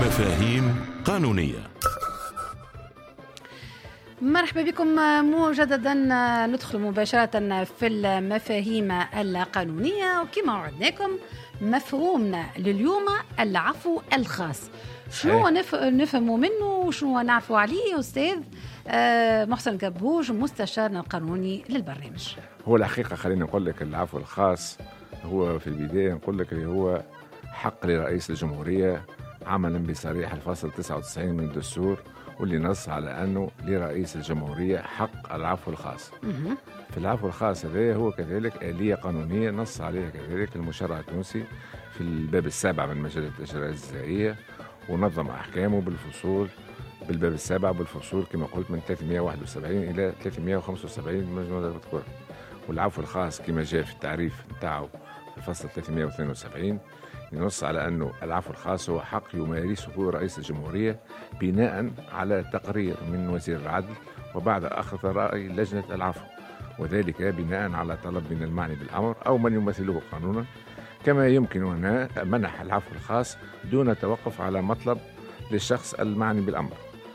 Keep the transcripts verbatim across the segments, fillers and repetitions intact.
مفاهيم قانونية. مرحبا بكم مجددا. ندخل مباشرة في المفاهيم القانونية، وكما وعدناكم مفهومنا لليوم العفو الخاص. شنو نف... نفهموا منه وشنو نعرفوا عليه أستاذ محسن قبوج مستشارنا القانوني للبرنامج؟ هو الحقيقة خلينا نقول لك العفو الخاص هو في البداية نقول لك اللي هو حق لرئيس الجمهورية عملا بصريح الفصل تسعة وتسعين من الدستور، واللي نص على أنه لرئيس الجمهورية حق العفو الخاص. في العفو الخاص هذا هو كذلك آلية قانونية نص عليها كذلك المشرع التونسي في الباب السابع من مجلة الإجراءات الجزائية، ونظم أحكامه بالفصول بالباب السابع بالفصول كما قلت من ثلاثمائة وواحد وسبعين إلى ثلاثمائة وخمسة وسبعين من مجموعة المذكورة. والعفو الخاص كما جاء في التعريف نتاعو في الفصل ثلاثمائة واثنين وسبعين ينص على أنه العفو الخاص هو حق يمارسه رئيس الجمهورية بناء على تقرير من وزير العدل وبعد أخذ رأي لجنة العفو، وذلك بناء على طلب من المعني بالأمر أو من يمثله قانونا. كما يمكن هنا منح العفو الخاص دون توقف على مطلب للشخص المعني بالأمر.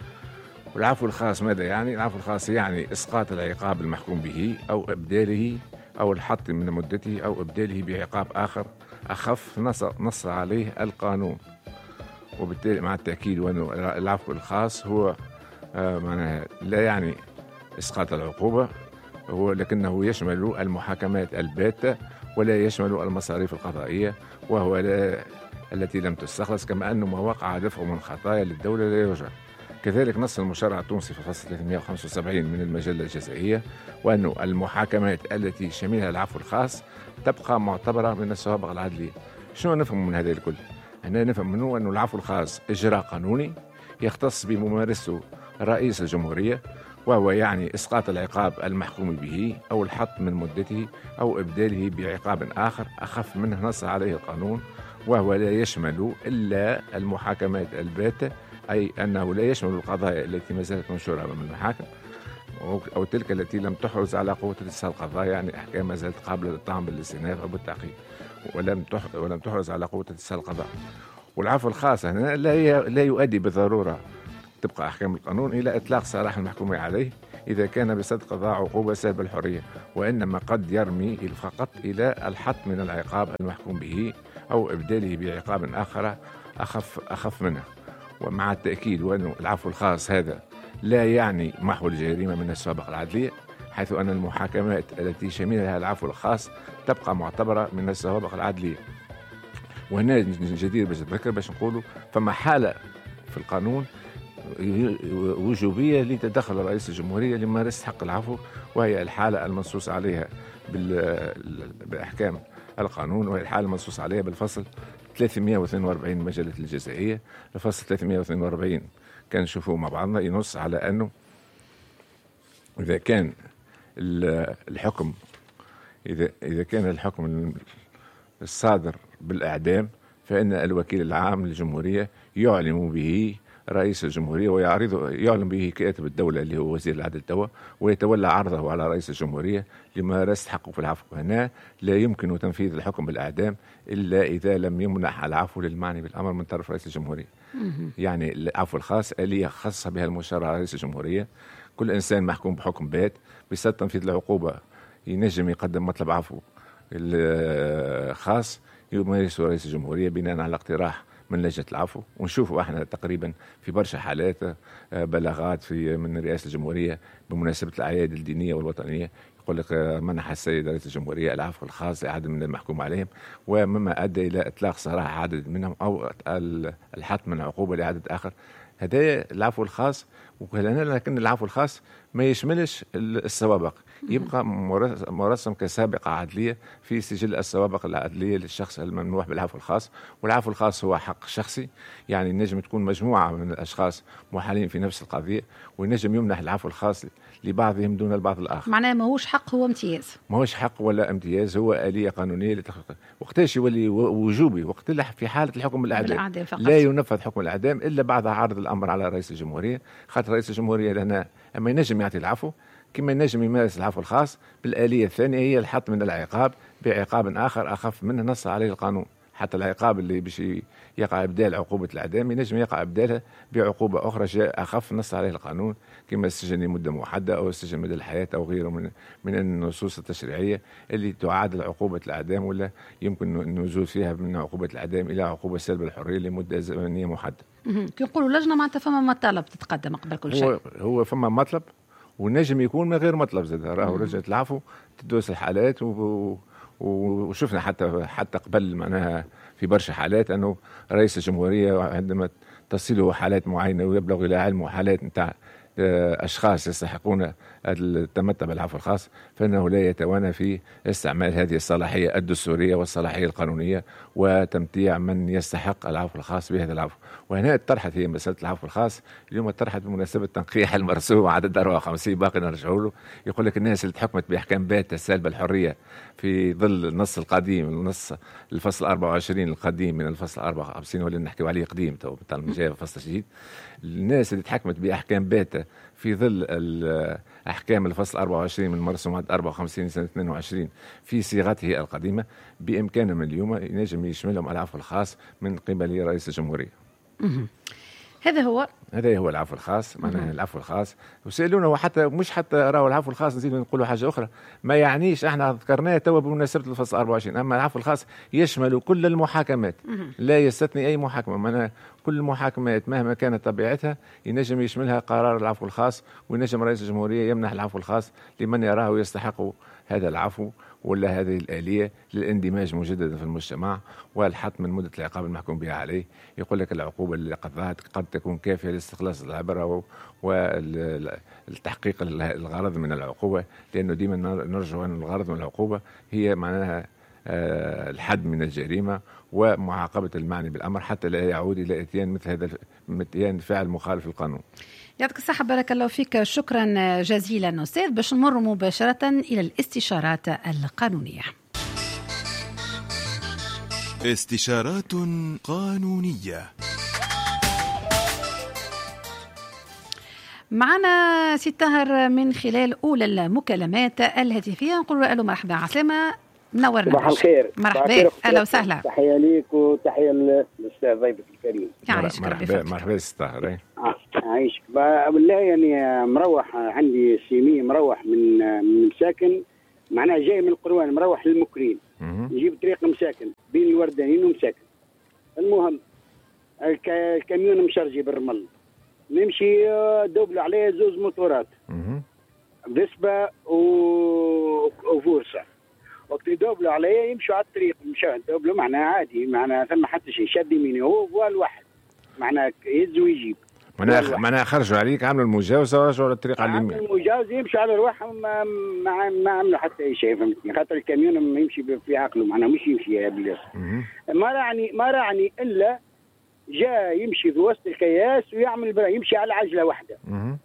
والعفو الخاص ماذا يعني؟ العفو الخاص يعني إسقاط العقاب المحكوم به أو إبداله أو الحط من مدته أو إبداله بعقاب آخر أخف نص, نص عليه القانون. وبالتالي مع التأكيد وأن العفو الخاص هو آه معناها لا يعني إسقاط العقوبة، هو لكنه يشمل المحاكمات الباتة ولا يشمل المصاريف القضائية وهو لا التي لم تستخلص، كما أنه ما وقع دفع من خطايا للدولة لا يرجع. كذلك نص المشرع التونسي في فصل ثلاثمائة وخمسة وسبعين من المجلة الجزائية وأنه المحاكمات التي شملها العفو الخاص تبقى معتبرة من السوابق العدلية. شنو نفهم من هذا الكل؟ هنا نفهم منه أنه العفو الخاص إجراء قانوني يختص بممارسته رئيس الجمهورية، وهو يعني إسقاط العقاب المحكوم به أو الحط من مدته أو إبداله بعقاب آخر أخف منه نص عليه القانون، وهو لا يشمل إلا المحاكمات الباتة، أي أنه لا يشمل القضايا التي ما زالت منشورة أمام المحاكم أو تلك التي لم تحرز على قوة اتصال القضاء، يعني أحكام ما زالت قابلة للطعن بالاستئناف أو بالتعقيب ولم ولم تحرز على قوة اتصال القضاء. والعفو الخاص هنا لا لا يؤدي بالضرورة تبقى أحكام القانون إلى إطلاق سراح المحكوم عليه إذا كان بسد قضاء عقوبة سلب الحرية، وإنما قد يرمي فقط إلى الحط من العقاب المحكوم به أو إبداله بعقاب آخر أخف أخف منه. ومع التأكيد وأن العفو الخاص هذا لا يعني محو الجريمة من السوابق العدلية، حيث أن المحاكمات التي شملها العفو الخاص تبقى معتبرة من السوابق العدلية. وهنا جدير باش نذكر باش نقولوا فما حالة في القانون وجوبية لتدخل رئيس الجمهورية لممارسة حق العفو، وهي الحالة المنصوص عليها بأحكام القانون، وهي الحالة المنصوص عليها بالفصل ثلاثمائة واثنين وأربعين مجلة الجزائية. الفصل ثلاثمائة واثنين وأربعين كان نشوفوه مع بعضنا ينص على أنه إذا كان الحكم إذا إذا كان الحكم الصادر بالإعدام فإن الوكيل العام للجمهورية يعلم به رئيس الجمهورية ويعرضه يعلم به كاتب الدولة اللي هو وزير العدل توا، ويتولى عرضه على رئيس الجمهورية لممارسة حقه في العفو. هنا لا يمكن تنفيذ الحكم بالإعدام إلا إذا لم يمنح العفو للمعني بالأمر من طرف رئيس الجمهورية. يعني العفو الخاص آلية خاصة بها المشرع رئيس الجمهورية. كل إنسان محكوم بحكم بات بسبب تنفيذ العقوبة ينجم يقدم مطلب عفو الخاص يمارسه رئيس الجمهورية بناء على اقتراح من لجنة العفو. ونشوفوا احنا تقريبا في برشا حالات بلاغات في من رئاسة الجمهورية بمناسبة الأعياد الدينية والوطنية يقول لك منح السيد رئيس الجمهورية العفو الخاص لعدد من المحكوم عليهم، ومما أدى إلى إطلاق سراح عدد منهم أو الحط من عقوبة لعدد آخر. هذا العفو الخاص. لكن العفو الخاص ما يشملش السوابق، يبقى مرسم كسابقة عدلية في سجل السوابق العدلية للشخص الممنوح بالعفو الخاص. والعفو الخاص هو حق شخصي، يعني نجم تكون مجموعة من الأشخاص محالين في نفس القضية وينجم يمنح العفو الخاص لبعضهم دون البعض الآخر. معناه ما هوش حق، هو امتياز. ما هوش حق ولا امتياز، هو آلية قانونية لتحقيق. وقتاش يولي وجوبي؟ وقت في حالة الحكم بالإعدام، لا ينفذ حكم الإعدام إلا بعد عرض الأمر على رئيس الجمهورية. خاطر رئيس الجمهورية لنا أما ينجم يعطي العفو كما ينجم يمارس العفو الخاص بالآلية الثانية هي الحط من العقاب بعقاب آخر أخف منه نص عليه القانون. حتى العقاب اللي باش يقع ابدال عقوبه الاعدام ينجم يقع ابدالها بعقوبه اخرى جاء اخف نص عليه القانون، كما السجن لمده موحده او السجن مدى الحياه او غيره من من النصوص التشريعيه اللي تعادل عقوبه الاعدام، ولا يمكن النزول فيها من عقوبه الاعدام الى عقوبه سلب الحريه لمده زمنيه محدده. كي نقولوا لجنه معناتها فما مطالب تتقدم قبل كل شيء. هو هو فما مطلب ونجم يكون من غير مطلب زاد. راهو لجنه العفو تدوس الحالات و... وشفنا حتى حتى قبل معناها في برشا حالات انه رئيس الجمهوريه عندما تصله حالات معينه ويبلغ الى علمه حالات نتاع أشخاص يستحقون التمتع بالعفو الخاص، فإنه لا يتوانى في استعمال هذه الصلاحية الدستورية والصلاحية القانونية وتمتيع من يستحق العفو الخاص بهذا العفو. وهنا طرحت هي مسألة العفو الخاص اليوم، طرحت بمناسبة تنقيح المرسوم عدد أربعة وخمسين باقي نرجعوا له. يقول لك الناس اللي تحكمت بأحكام باتة سالبة الحرية في ظل النص القديم، النص الفصل أربعة وعشرين القديم من الفصل أربعة وخمسين واللي نحكيو عليه قديم تو بتاع جاي فصل جديد، الناس اللي تحكمت بأحكام باتة في ظل أحكام الفصل أربعة وعشرين من مرسومات أربعة وخمسين سنة اثنين وعشرين في صيغته القديمة بإمكانهم اليوم ينجم يشملهم العفو الخاص من قبل رئيس الجمهورية. هذا هو هذا هو العفو الخاص. معناها العفو الخاص وسألونا، وحتى مش حتى راهو العفو الخاص نزيد نقولوا حاجة أخرى ما يعنيش احنا ذكرناه توا بمناسبة الفصل أربعة وعشرين، أما العفو الخاص يشمل كل المحاكمات لا يستثني أي محاكمة. معناها كل المحاكمات مهما كانت طبيعتها ينجم يشملها قرار العفو الخاص، وينجم رئيس الجمهورية يمنح العفو الخاص لمن يراه يستحق هذا العفو ولا هذه الآلية للاندماج مجددا في المجتمع والحط من مدة العقاب المحكوم بها عليه. يقول لك العقوبة اللي قضاها قد تكون كافية لاستخلاص العبرة والتحقيق الغرض من العقوبة، لأنه ديما نرجو أن الغرض من العقوبة هي معناها الحد من الجريمة ومعاقبة المعني بالأمر حتى لا يعود إلى إتيان مثل هذا إتيان فعل مخالف للقانون. يعطيك الصحة، بارك الله فيك، شكرا جزيلا أستاذ. باش نمر مباشرة إلى الاستشارات القانونية. استشارات قانونية. معنا سي طاهر من خلال أولى المكالمات الهاتفية، نقول له مرحبا عسلامة، منورنا. صباح الخير. مرحبا، أهلا وسهلا. تحية ليك وتحية للأستاذ ضيفك الكريم. مرحبا مرحبا سي طاهر. عايشك بالله. يعني مروح عندي سيمي مروح من من مساكن، معناها جاي من القروان مروح للمكرين، نجيب طريق مساكن بين الوردانين ومساكن. المهم الكاميون مشرجي بالرمل، نمشي دوبلو عليه زوز موتورات فيسبا وفورسا، وقت يدوبلو عليه يمشوا على الطريق، مشى دوبلو معناها عادي، معناها ثم حتى شيء شاد يميني هو والواحد معناها يهز ويجيب. معناها معناها خرجوا عليك عملوا المجاوزه ورجعوا للطريق على اليمين. عملوا المجاوزه يمشوا على رواحهم، ما ما, ما عملوا حتى اي شيء، فهمتني؟ خاطر الكاميون ما يمشي في عقله، معناها مش يمشي باليسر. ما رعني ما رعني الا جاء يمشي في وسط الكياس ويعمل برا يمشي على عجله واحده.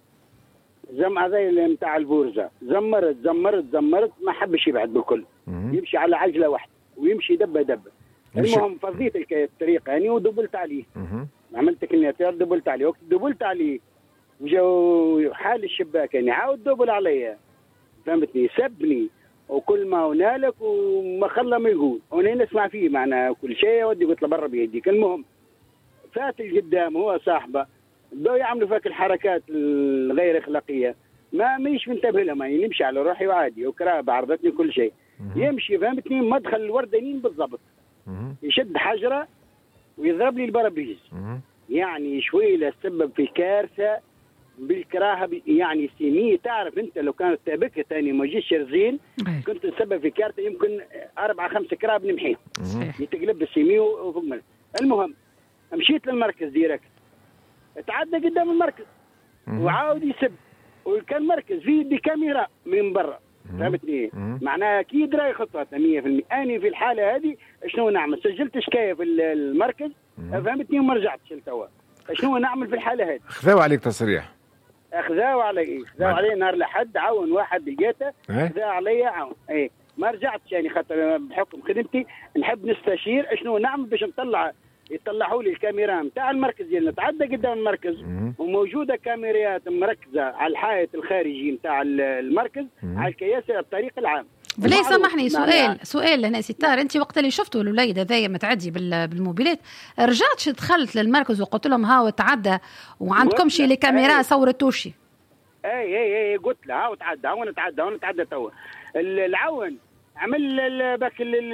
زم هذا نتاع البورزه، زمرت زمرت زمرت ما حبش يبعد بالكل، يمشي على عجله واحده ويمشي دبه دبه. المهم فضيت الطريق يعني ودبلت عليه، عملت كليناتير دبلت عليه، وقت دبلت عليه وجاو حال الشباك يعني عاود دبل عليا، فهمتني؟ سبني وكل ما هنالك وما خلى ما يقول، وانا نسمع فيه معناها كل شيء، ودي قلت له برا بيديك. المهم فات القدام هو صاحبه بدأوا يعملوا فيك الحركات الغير اخلاقيه، ما مانيش منتبه لهم، يعني نمشي على روحي وعادي، وكراب عرضتني كل شيء. يمشي فهمتني مدخل الوردانين بالضبط، يشد حجره ويضرب لي البرابيز، يعني شوي لسبب في كارثه بالكراهه. يعني سيميه تعرف انت لو كانت تابكه ثاني ما جيش رزين كنت تسبب في كارثه، يمكن اربعه خمسه كراب نمحيه يتقلب السيميه وفوق منه. المهم مشيت للمركز ديركت، تعدى قدام المركز وعاود يسب، وكان مركز فيه دي كاميرا من برا، فهمتني؟ معناها اكيد راي خطواتنا مية بالمية. انا في الحاله هذه شنو نعمل؟ سجلت شكايه في المركز، فهمتني؟ وما رجعتش لتوا. شنو نعمل في الحاله هذه؟ خذاو عليك تصريح؟ خذاو علي خذاو علي نهار لحد، عاون واحد لقيته خذا علي عاون، اي ما رجعتش يعني خاطر بحكم خدمتي نحب نستشير شنو نعمل باش نطلع يطلعوا لي الكاميرا نتاع المركز ديالنا. تعدى قدام المركز وموجوده كاميرات مركزه على الحائط الخارجي نتاع المركز على الكياسه الطريق العام، بلا سامحني سؤال سؤال هنا ستار، انت وقت اللي شفتوا الوليد هذايا متعدي بالموبيلات رجعتش دخلت للمركز وقلت لهم ها تعدى وعندكم شي لي كاميرا صورتوشي؟ اي اي اي قلت له ها وتعدى وانا تعدى وانا تعدى تو العون عمل باك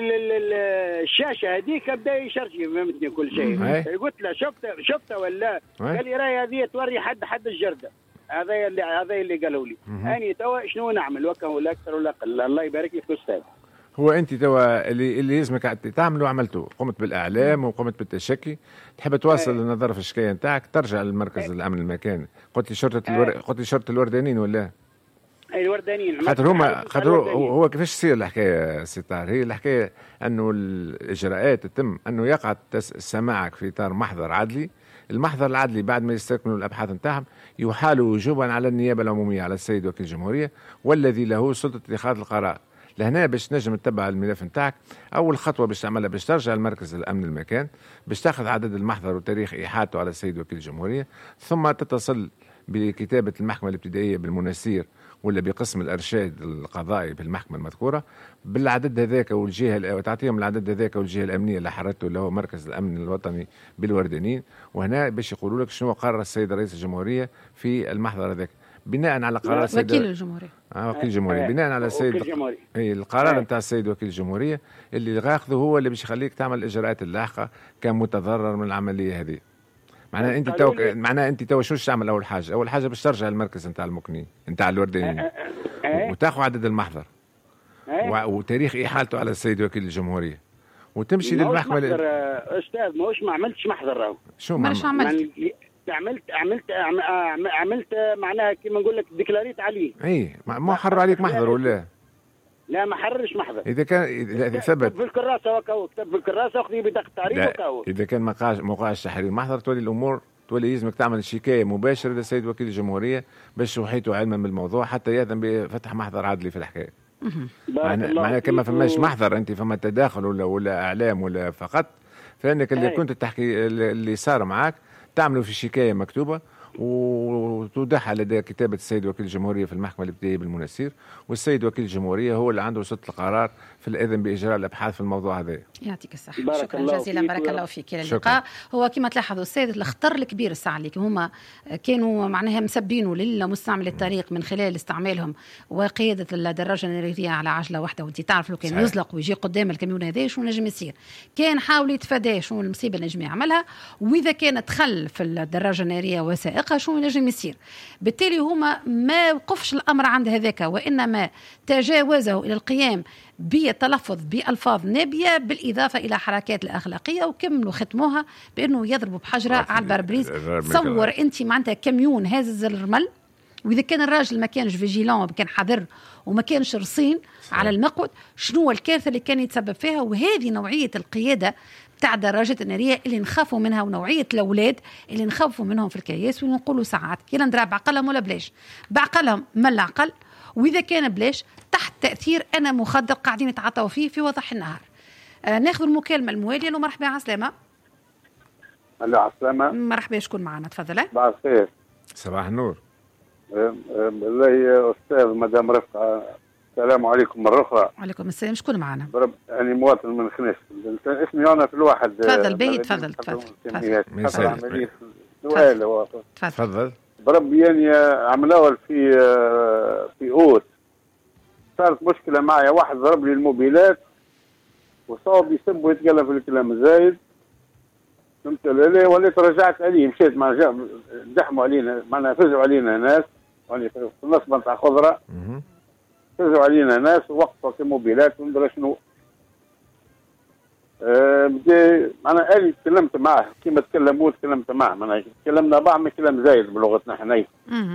الشاشه هذيك بدا يشرجي فهمتني كل شيء. قلت له شفت شفت ولا؟ قال لي راهي هذه توري حد حد الجرده. هذا اللي هذا اللي قالوا لي. اني توا شنو نعمل وكا ولا اكثر ولا اقل؟ الله يبارك لك استاذ. هو انت توا اللي اللي لازمك تعملوا عملتوه، قمت بالاعلام وقمت بالتشكي، تحب تواصل النظر في الشكايه نتاعك ترجع للمركز الامن المكاني. قلت لي شرطه الور... قلت لي شرطه الوردانيين ولا؟ اي الوردانيين. خاطر هما خاطر هو كيفاش تصير الحكايه ستار؟ هي الحكايه انه الاجراءات تتم انه يقع سماعك في اطار محضر عدلي. المحضر العدلي بعد ما يستكملوا الابحاث نتاعهم يحالوا وجوبا على النيابه العموميه على السيد وكيل الجمهوريه والذي له سلطه اتخاذ القرار. لهنا باش تنجم تتبع الملف نتاعك، اول خطوه باش تعملها باش ترجع لمركز الامن المكان باش تاخذ عدد المحضر وتاريخ ايحاءته على السيد وكيل الجمهوريه، ثم تتصل بكتابه المحكمه الابتدائيه بالمناسير ولا بقسم الارشاد القضائي بالمحكمه المذكوره بالعدد هذاك والجهه وتعطيهم العدد هذاك والجهه الامنيه اللي حرته اللي هو مركز الامن الوطني بالوردانيين، وهنا باش يقولوا لك شنو قرر السيد رئيس الجمهوريه في المحضر هذاك بناء على قرار السيد وكيل الجمهوريه. اه وكيل الجمهوريه بناء على السيد اي القرار نتاع السيد وكيل الجمهوريه اللي غاخذه هو اللي باش يخليك تعمل الاجراءات اللاحقه كمتضرر من العمليه هذه. معناها انت تو معناها انت تو شو تعمل؟ اول حاجه اول حاجه باش ترجع للمركز نتاع المكنين نتاع الوردانيين وتاخذ عدد المحضر وتاريخ احالته على السيد وكيل الجمهوريه وتمشي للمحكمه. استاذ ماهوش ما عملتش محضر راهو. شو ما عملت؟ عملت عملت عملت معناها كيما نقول لك ديكلاريت عليه. اي ما حرر عليك محضر ولا لا؟ ما حررش محضر. اذا كان اذا ثبت في الكراسه وكاو كتب في الكراسه وخذي بطاقه تعريف وكاو. اذا كان ما قاش ما قاش تحرير محضر تولي الامور تولي لازمك تعمل شكايه مباشره للسيد وكيل الجمهوريه باش وحيته علما بالموضوع حتى يأذن بفتح محضر عدلي في الحكايه. معناها كما فماش محضر انت فما تداخل ولا ولا اعلام ولا فقط، فانك اللي كنت تحكي اللي صار معك تعملوا في شكايه مكتوبه وتوضعها لدى كتابه السيد وكيل الجمهوريه في المحكمه الابتدائيه بالمناسير، والسيد وكيل الجمهوريه هو اللي عنده سلطه القرار في الاذن باجراء الابحاث في الموضوع هذا. يعطيك الصحه. شكرا جزيلا. بارك الله فيك. الى اللقاء. هو كما تلاحظوا السيد الخطر الكبير الساعه اللي هما كانوا معناها مسبينه للمستعمل الطريق من خلال استعمالهم وقياده الدراجه الناريه على عجله واحده، وانت تعرف لو كان يزلق ويجي قدام الكاميون هذا شو نجم يصير. كان حاول يتفادى شنو المصيبه اللي نجم يعملها، واذا كان دخل في الدراجه الناريه وسائقها شو نجم يصير. بالتالي هما ما وقفش الامر عند هذاك وانما تجاوزه الى القيام بالتلفظ بألفاظ نابية بالإضافة إلى حركات الأخلاقية، وكملوا ختموها بأنه يضربوا بحجرة على البربريز. تصور أنت معناتها كاميون هازز الرمل، وإذا كان الراجل ما كانش فيجيلون كان حذر وما كانش رصين على المقود شنو الكارثة اللي كان يتسبب فيها. وهذه نوعية القيادة تاع الدراجات النارية اللي نخافوا منها، ونوعية الأولاد اللي نخافوا منهم في الكياس ونقولوا ساعات كي ندرا بعقلهم ولا بلاش بعقلهم ما العقل، وإذا كان بلاش تحت تأثير أنا مخدر قاعدين يتعاطوا فيه في وضح النهار. آه ناخذ المكالمة الموالية. لو مرحبا على السلامة. الو على السلامة. مرحبا شكون معنا؟ تفضل. صباح الخير. صباح النور. بالله يا أستاذ مدام رفقة، السلام عليكم مرة أخرى. وعليكم السلام. شكون معنا؟ أنا مواطن من خنيس، اسمي أنا في الواحد. تفضل بي تفضل تفضل تفضل. سؤال هو تفضل. بربي يعني عام الأول في في أوت صارت مشكلة معي، واحد ضرب لي الموبيلات وصاب يسب ويتكلم في الكلام الزايد، فهمت ولا؟ وليت رجعت عليه، مشيت مع دحموا علينا معناها فزعوا علينا ناس يعني في النصبة نتاع خضرة، فزعوا علينا ناس ووقفوا في موبيلات وندري شنو. أه بدي معناها أنا تكلمت معه كيما تكلموا تكلمت معه معناها تكلمنا بعض كلام زايد بلغتنا حناي.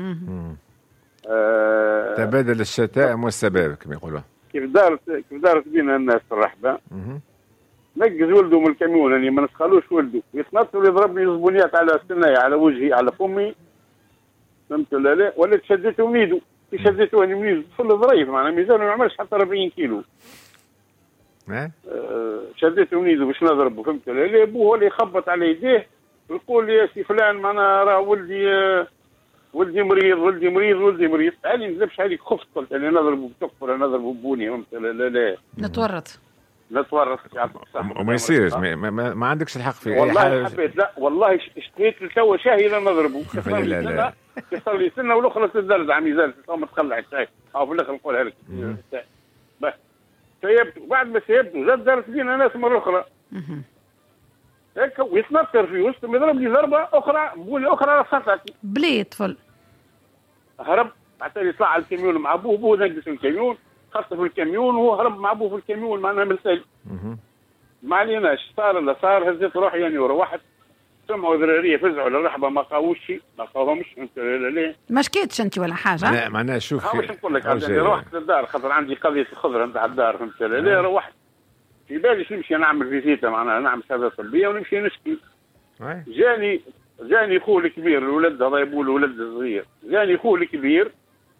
أه تبادل الشتائم والسباب كما يقولوا. كيف دارت كيف دارت بينا الناس الرحبة. نقز ولده من الكاميون يعني ما نسخلوش ولده يتنطوا يضربني زبونيات على سناي على وجهي على فمي، فهمت ولا لا؟ ولا شديته من يده كي شديته من يده طفل ظريف معناها ميزانه ما يعملش حتى أربعين كيلو. أه؟ شديته من يده باش نضربه، فهمت ولا لا؟ ابوه هو اللي يخبط على يديه ويقول لي يا سي فلان معناها راه ولدي ولدي مريض ولدي مريض ولدي مريض. انا ما نكذبش عليك، خفت قلت انا نضرب بتكفر نضرب بوني. لا لا لا نتورط نتورط وما يصيرش ما, ما, ما عندكش الحق في والله حبيت. لا والله اشتريت التوا شاهي لا نضربه. لا لا لا يصير لي سنه والاخرى تدرج عم يزال ما تقلع الشاي او في الاخر نقولها لك. بس سيبته بعد ما سيبته زاد دارت فينا ناس مره اخرى هيك ويتنطر في وسطهم يضربني ضربه اخرى بولي اخرى على خطأتي بلي طفل هرب. حتى يطلع على الكاميون مع ابوه، ابوه نقص الكاميون خطف الكاميون وهو هرب مع ابوه في الكاميون معنا مثال. ما عليناش صار اللي صار. هزيت روحي يعني وروحت. سمعوا ذراريه فزعوا للرحبه ما قاووش ما قاوهمش. انت ليه ما شكيتش انت ولا حاجه؟ لا معناها شوف مش نقول لك يعني روحت للدار خاطر عندي قضيه الخضره نتاع الدار فهمت ليه. روحت في بالي نمشي نعمل فيزيتا معناها نعمل شهاده طبيه ونمشي نشكي. جاني جاني خوه الكبير الولد هذا يبول الولد الصغير. جاني خوه الكبير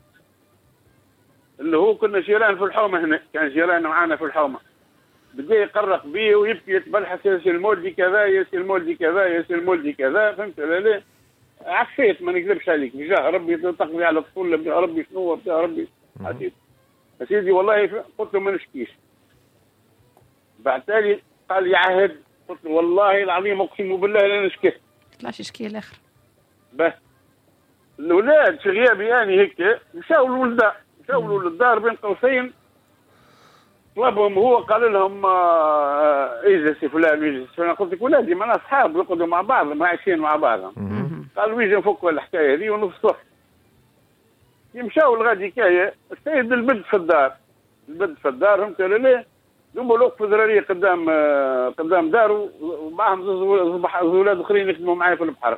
اللي هو كنا جيران في الحومه هنا، كان جيران معانا في الحومه. بدا يقرق بي ويبكي يتبلحث يا سي المولدي كذا يا سي المولدي كذا يا سي المولدي كذا فهمت ولا لا؟ عفيت ما نكذبش عليك بجاه ربي تقضي على الطفوله بجاه ربي شنو بجاه ربي عديت يا سيدي والله. قلت له ما نشكيش. بعد تالي قال لي عهد. قلت له والله العظيم اقسم بالله لا نشكي. طلعش يشكي الاخر. بس الاولاد في غيابي يعني هيك مشاو الولداء مشاو للدار بين قوسين طلبهم هو قال لهم اجلس فلان اجلس فلان. قلت لك ولادي معنا اصحاب يقعدوا مع بعض ما عايشين مع بعضهم. قالوا يجي نفكوا الحكايه هذه ونفصح. يمشاو لغادي كايه السيد البد في الدار البد في الدار فهمت ولا لا؟ ثم وقفوا ذراريه قدام قدام داره ومعهم زوج اولاد اخرين يخدموا معايا في البحر.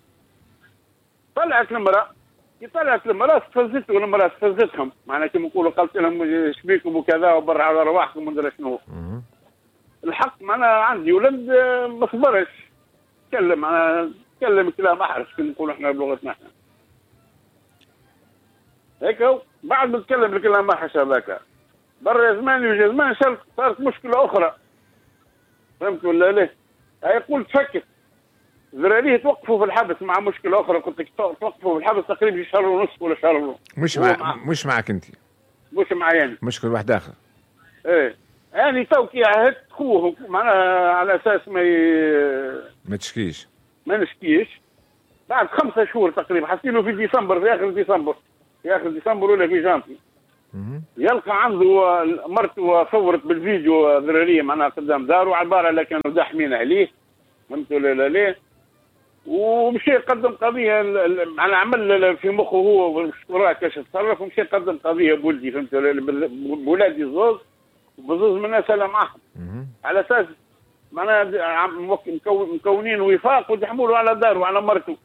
طلعت المراه كي طلعت المراه استفزت والمراه استفزتهم معناها كيما نقولوا قالت لهم شبيكم وكذا وبر على رواحكم وندري شنو. الحق معناها عندي ولد ما صبرش تكلم معناها تكلم كلام احرف كما نقولوا احنا بلغتنا احنا. هيك بعد ما تكلم الكلام احرف هذاك برا زمان وجا زمان صارت مشكله اخرى فهمت ولا لا؟ هي قلت فكت ذراريه توقفوا في الحبس مع مشكله اخرى. قلت لك توقفوا في الحبس تقريبا شهر ونص ولا شهر ونص. مش مع... مع مش معك انت مش معي انا مشكل واحد اخر. ايه يعني توكي عهدت خوه معناها على اساس ما ي... ما تشكيش ما نشكيش. بعد خمسة شهور تقريبا حسيله في ديسمبر في اخر ديسمبر في اخر ديسمبر ولا في جانفي يلقى عنده مرته صورت بالفيديو ذراريه معناها قدام داره عباره اللي كانوا داحمين عليه فهمت ولا لا؟ ومشي قدم قضيه على عمل في مخه هو والشكوراه كاش تصرف ومشي قدم قضيه بولدي فهمت بولادي الزوز وبزوز من الناس اللي معهم على اساس معناها مكونين وفاق وتحملوا على داره وعلى مرته.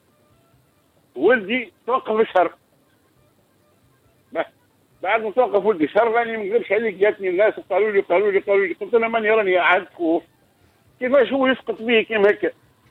ولدي توقف شهر. بعد ما توقف ولدي شهر راني ما نقدرش عليك جاتني الناس وقالوا لي قالوا لي قالوا لي قلت لهم ماني راني عاد خوف كيفاش هو يسقط بيه كيما هكا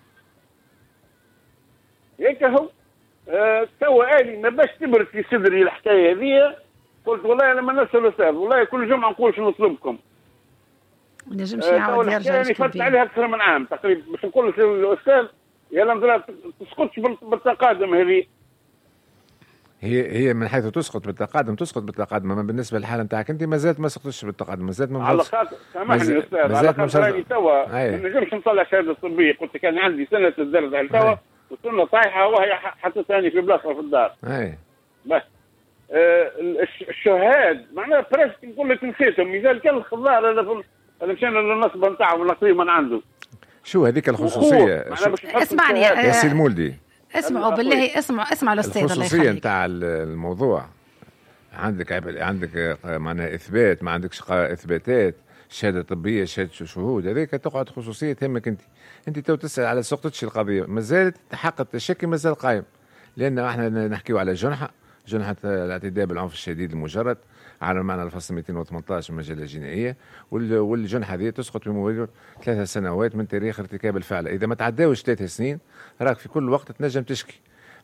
هيك هو آه توا اني ما باش تبرد في صدري الحكايه هذه. قلت والله لما نسال الاستاذ والله كل جمعه نقول شنو نطلبكم. ما نجمش يعاود يرجع يعني فات عليها اكثر من عام تقريبا باش نقول للاستاذ يا لا تسقطش بالتقادم هذه. هي هي من حيث تسقط بالتقادم تسقط بالتقادم اما بالنسبه للحاله نتاعك انت ما زالت ما سقطتش بالتقادم ما زالت ما على خاطر سامحني استاذ على خاطر راني توا ما نجمش نطلع شهاده طبيه. قلت لك انا عندي سنه الدرس على توا وصلنا طايحه وهي حطتني في بلاصه في الدار. اي بس آه الشهاد معناها بريسك نقول لك نسيتهم مثال كان الخضار هذا هذا مشينا للنصب نتاعهم نقريبا من عنده. شو هذيك الخصوصيه؟ اسمعني يا سي المولدي اسمعوا بالله اسمعوا اسمع الاستاذ الله يخليك. الخصوصيه نتاع الموضوع عندك عندك معناها اثبات ما عندكش اثباتات شهاده طبيه شهاده شهود هذيك تقعد خصوصيه تهمك انت. انت تو تسال على سقطتش القضيه ما زالت حق التشكي ما زال قائم لان احنا نحكيو على جنحه جنحه الاعتداء بالعنف الشديد المجرد على معنى الفصل مئتين وثمانية عشر من المجله الجنائيه والجنحه هذه تسقط بموجب ثلاث سنوات من تاريخ ارتكاب الفعل. اذا ما تعداوش ثلاث سنين راك في كل وقت تنجم تشكي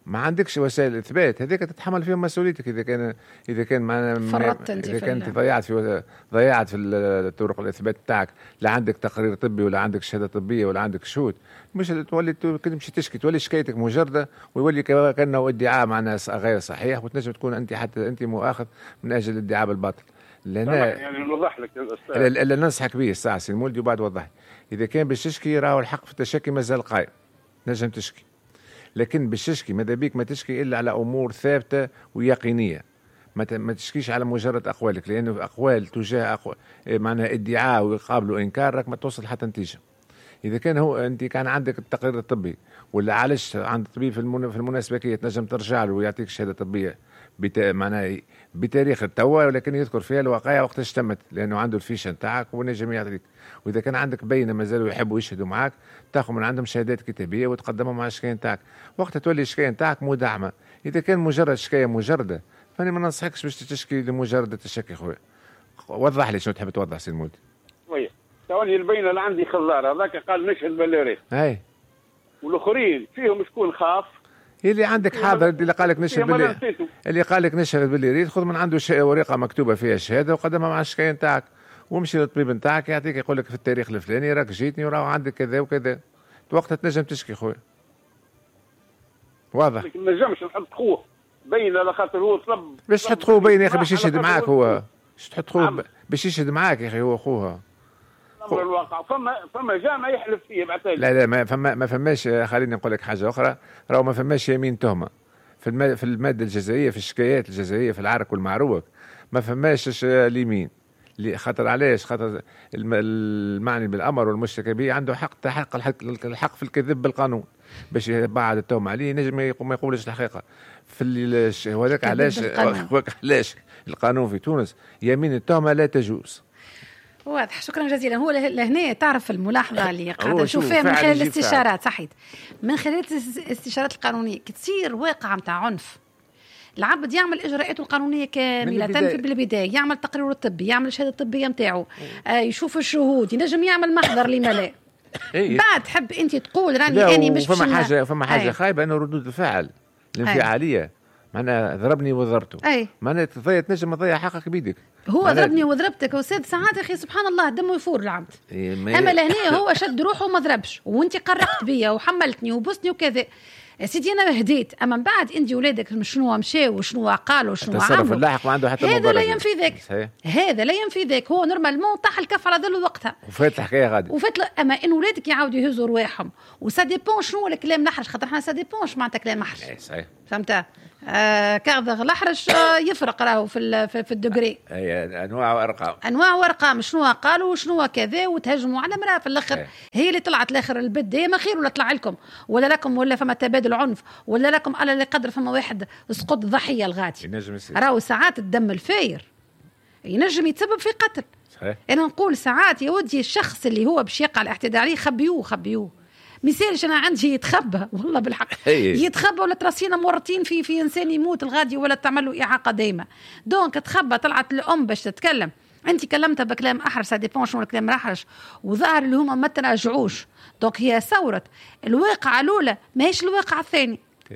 ما عندكش وسائل اثبات، هذيك تتحمل فيهم مسؤوليتك. اذا كان اذا كان معنا اذا كنت ضيعت في ضيعت في الطرق الاثبات تاعك، لا عندك تقرير طبي ولا عندك شهاده طبيه ولا عندك شهود، مش تولي تمشي تشكي، تولي شكايتك مجرده ويولي كانه ادعاء معناها غير صحيح، وتنجم تكون انت حتى انت مؤاخذ من اجل الادعاء بالباطل. لأن يعني نوضح لك الاستاذ اللي ننصحك به الساعه سي المولدي وبعد وضح، اذا كان باش تشكي راهو الحق في التشكي مازال قايم، نجم تشكي، لكن باش تشكي ماذا بيك ما تشكي الا على امور ثابته ويقينيه، ما تشكيش على مجرد اقوالك، لانه اقوال تجاه أقوال معناها ادعاء ويقابلوا انكار راك ما توصل حتى نتيجه. اذا كان هو انت كان عندك التقرير الطبي ولا عالجت عند الطبيب في المناسبه كي تنجم ترجع له ويعطيك شهاده طبيه معناها بتاريخ التوا، ولكن يذكر فيها الوقائع وقتاش تمت، لانه عنده الفيشه نتاعك ونجم يعطيك. واذا كان عندك بينه مازالوا يحبوا يشهدوا معك، تاخذ من عندهم شهادات كتابيه وتقدمهم على الشكايه نتاعك، وقتها تولي الشكايه نتاعك مدعمه. اذا كان مجرد شكايه مجرده فانا ما ننصحكش باش تشكي لمجرد التشكي خويا. وضح لي شنو تحب توضح سي المولدي. وي تولي البينه اللي عندي خضار هذاك قال نشهد باللي اي والاخرين فيهم شكون خاف اللي عندك حاضر، اللي قال لك نشهد باللي اللي قال لك نشهد باللي يريد، خذ من عنده ورقه مكتوبه فيها الشهاده وقدمها مع الشكايه نتاعك، وامشي للطبيب نتاعك يعطيك يقول لك في التاريخ الفلاني راك جيتني وراه عندك كذا وكذا، وقتها تنجم تشكي خويا. واضح؟ لكن ما نجمش نحط خوه بين على خاطر هو طلب باش تحط خوه بين يا اخي باش يشهد معاك، هو باش تحط خوه باش يشهد معاك يا اخي، هو خوها الواقع. فما فما جامع يحلف فيه بعتالي. لا لا ما فما ما فماش. خليني نقول لك حاجه اخرى، راهو ما فماش يمين تهمه في الم... في الماده الجزائيه، في الشكايات الجزائيه في العرك والمعروك ما فماش اليمين. خاطر علاش؟ خاطر المعني بالامر والمشتكى به عنده حق تحقق الحق في الكذب بالقانون، باش بعد التهمه عليه نجم ما يقولش الحقيقه في هذاك. علاش علاش القانون في تونس يمين التهمه لا تجوز. واضح. شكرا جزيلا. هو لهنا تعرف الملاحظه اللي قاعده نشوف فيها من خلال الاستشارات، صحيح، من خلال الاستشارات القانونيه كتصير واقعه نتاع عنف. العبد يعمل اجراءاته القانونيه كامله في بالبدايه، يعمل تقريره الطبي، يعمل الشهاده الطبيه نتاعو، آه يشوف الشهود، ينجم يعمل محضر لما لا. بعد تحب انت تقول راني اني مش فما حاجه فما حاجه خايبه انه ردود الفعل الانفعاليه معناها ضربني وضربته، معناها تضيع تنجم تضيع حقك بيدك. هو ضربني وضربتك استاذ ساعات يا اخي سبحان الله دمه يفور العبد. إيه اما لهنا هو شد روحه وما ضربش، وانت قرقت بيا وحملتني وبوسني وكذا يا سيدي انا هديت. اما من بعد انت ولادك شنو مشاو وشنو قالوا وشنو عملوا، التصرف اللاحق ما عنده حتى مبرر. هذا لا ينفي ذاك، هذا لا ينفي ذاك. هو نورمالمون طاح الكف على ذل وقتها وفات الحكايه غادي وفات. اما ان ولادك يعاودوا يهزوا رواحهم وسا ديبون شنو الكلام نحرش، خاطر احنا سا ديبونش معناتها كلام نحرش. اي صحيح فهمت. آه كاغذغ الأحرش آه يفرق راهو في في الدجري. اي انواع وارقام انواع وارقام، شنو قالوا وشنو كذا، وتهجموا على مراه في الاخر. أي. هي اللي طلعت الاخر البد، هي ما خير ولا طلع لكم ولا لكم ولا فما تبادل عنف ولا لكم على اللي قدر فما واحد سقط ضحيه الغادي. راهو ساعات الدم الفاير ينجم يتسبب في قتل. صحيح. انا نقول ساعات يا ودي الشخص اللي هو باش يقع الاعتداء عليه خبيوه خبيوه مثالش انا عندي يتخبى والله بالحق يتخبى، ولا تراسينا مرتين في في انسان يموت الغادي ولا تعمل له اعاقه دائمه. دونك تخبى طلعت الام باش تتكلم، انت كلمتها بكلام احرش سا ديبون شنو الكلام احرش، وظهر اللي هما ما تراجعوش. دونك هي ثوره الواقعه الاولى ماهيش الواقعه الثاني.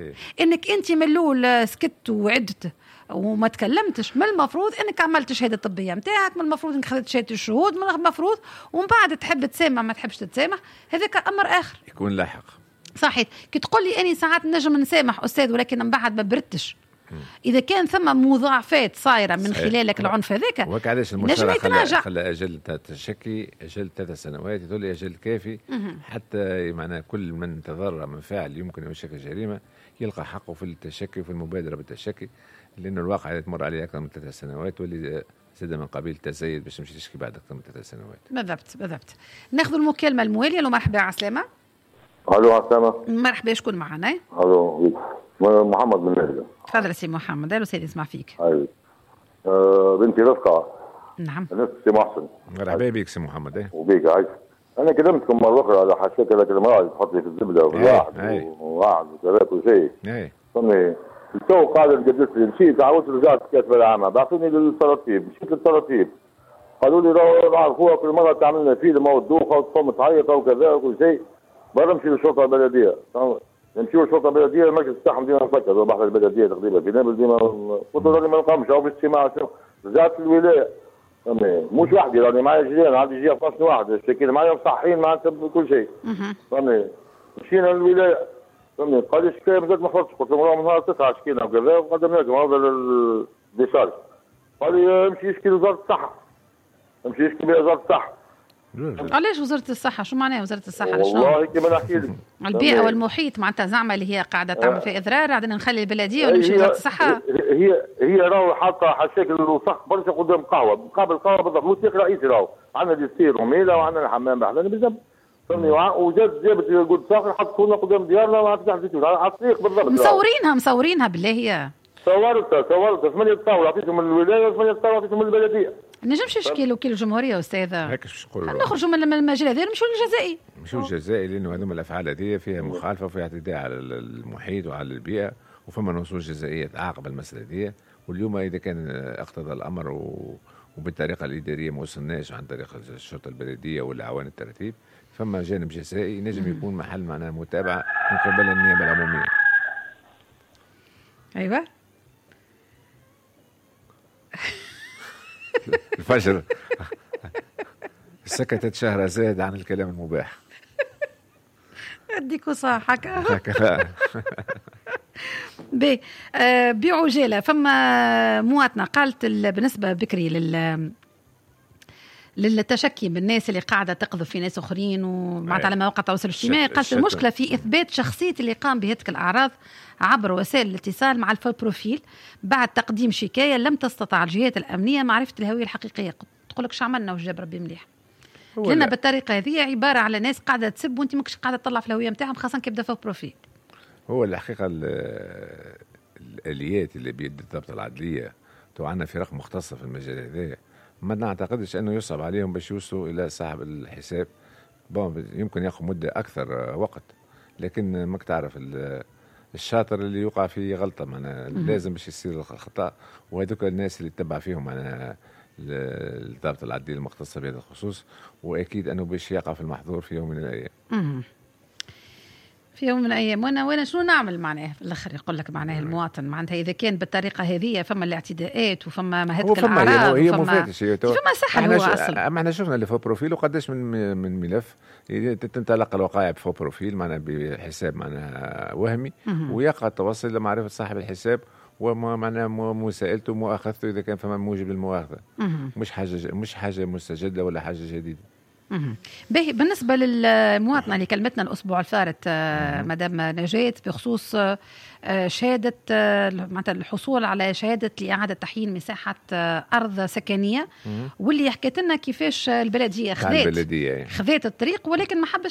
انك انت من الاول سكت وعدت وما تكلمتش، من المفروض انك عملت شهاده طبيه نتاعك، من المفروض انك خذت شهاده الشهود، من المفروض ومن بعد تحب تسامح ما تحبش تتسامح، هذاك امر اخر يكون لاحق. صحيح. كي تقول لي اني ساعات نجم نسامح استاذ ولكن من بعد ما بردتش، اذا كان ثم مضاعفات صايره من خلالك العنف هذاك وهكا علاش المشرع خلى خلى اجل التشكي اجل ثلاث سنوات، يقول لي اجل كافي حتى معناه كل من تضرر من فعل يمكن ان يشكل جريمه يلقى حقه في التشكي وفي المبادره بالتشكي، لأنه الواقع اللي تمر عليه أكثر من ثلاث سنوات واللي زاد من قبيل تزايد باش تمشي تشكي بعد أكثر من ثلاث سنوات. بالضبط بالضبط. ناخذ المكالمة الموالية. لو مرحبا عسلامة. ألو عسلامة. مرحبا شكون معنا؟ ألو محمد من نهجة. تفضل سي محمد. أهلا وسهلا نسمع فيك. أيوة. أه بنتي رفقة. نعم. نفس سي محسن. مرحبا بك سي محمد. إيه. وبيك عايش. أنا كلمتكم مرة أخرى على حسيت لك المرأة تحط لي في الزبدة وواحد وواحد وثلاث وشيء. إيه. فمي التو قاعدة تقدس لي مشيت عاودت رجعت كاتبة العامة بعثوني للطراطيب، مشيت للطراطيب قالوا لي راهو اخوها كل مرة تعملنا فيلم او الدوخة وتصوم تعيط او كذا وكل شيء، برا نمشي للشرطة البلدية نمشيو الشرطه البلديه المجلس تاعهم ديما نفكر بحث البلديه تقريبا في نابلس ديما قلت له ما نقامش او في اجتماع زادت الولايه فهمني مش وحدي راني معايا جيران عندي جهه فاصل واحد اشتكيت معايا مصحين معناتها بكل شيء فهمني مشينا للولايه فهمني قال لي شكايه مازالت ما خلصتش قلت له من نهار تسعه شكينا وكذا وقدمنا لكم هذا الديشارج قال لي امشي اشكي لوزاره الصحه امشي اشكي بوزاره الصحه. علاش وزارة الصحة؟ شو معناها وزارة الصحة؟ والله كيما نحكي لك البيئة والمحيط معناتها زعما اللي هي قاعدة تعمل في إضرار عندنا نخلي البلدية ونمشي وزارة الصحة. هي هي راهو حاطة حشاكل الوسخ برشا قدام قهوة مقابل قهوة بالضبط موسيقى رئيسي راهو عندنا ديستير وميلة وعندنا الحمام بحلاني بالضبط فهمني وجات جابت قلت ساخر حطونا قدام ديارنا ما تفتح زيتون على الطريق بالضبط مصورينها مصورينها بالله هي صورتها صورتها ثمانية تصاور عطيتهم من الولاية وثمانية تصاور عطيتهم من البلدية. نجمش نشكي وكيل الجمهوريه استاذه هيك باش نقولوا نخرجوا من المجال هذا نمشوا للجزائي نمشوا للجزائي لانه هذوما الافعال هذه فيها مخالفه وفيها اعتداء على المحيط وعلى البيئه وفما نصوص جزائيه تعاقب المساله دي واليوم اذا كان اقتضى الامر و... وبالطريقه الاداريه ما وصلناش عن طريق الشرطه البلديه ولا عوان الترتيب فما جانب جزائي نجم يكون محل معناها متابعه من قبل النيابه العموميه. ايوه الفجر سكتت شهرزاد عن الكلام المباح. اديكوا صاحك بي آه بعجاله فما مواطنه قالت بالنسبه بكري لل للتشكي بالناس اللي قاعده تقذف في ناس اخرين ومعناتها على مواقع التواصل الاجتماعي قالت المشكله في اثبات شخصيه اللي قام بهتك الاعراض عبر وسائل الاتصال مع الفول بروفيل بعد تقديم شكايه لم تستطع الجهات الامنيه معرفه الهويه الحقيقيه. تقول لك شو عملنا وجاب ربي مليح لان بالطريقه هذه عباره على ناس قاعده تسب وانت ماكش قاعده تطلع في الهويه نتاعهم خاصه كيبدا فول بروفيل. هو الحقيقه الاليات اللي بيد الضبط العدليه تو عندنا فرق مختصه في المجال هذا ما نعتقدش انه يصعب عليهم باش يوصلوا الى صاحب الحساب بون يمكن ياخذ مده اكثر وقت لكن ماك تعرف الشاطر اللي يوقع في غلطه معنا لازم باش يصير الخطا وهذوك الناس اللي تتبع فيهم معنا الضابط العدلي المختص بهذا الخصوص واكيد انه باش يقع في المحظور في يوم من الايام. في يوم من الايام وانا وانا شنو نعمل معناه في الاخر يقول لك معناه المواطن معناتها اذا كان بالطريقه هذه فما الاعتداءات وفما مهاتك الاعراض هي مفاتش فما صحه هو اصلا. ما احنا شفنا اللي فو بروفيل وقداش من من ملف تنطلق الوقائع بفو بروفيل معناها بحساب معناها وهمي ويقع التوصل لمعرفه صاحب الحساب ومعناها مساءلته ومؤاخذته اذا كان فما موجب للمؤاخذه مش حاجه مش حاجه مستجده ولا حاجه جديده. باهي بالنسبه للمواطنه اللي كلمتنا الاسبوع الفارط مدام نجاة بخصوص شهاده معناتها الحصول على شهاده لاعاده تحيين مساحه ارض سكنيه واللي حكيت لنا كيفاش البلديه خذات البلديه خذات الطريق ولكن ما حبش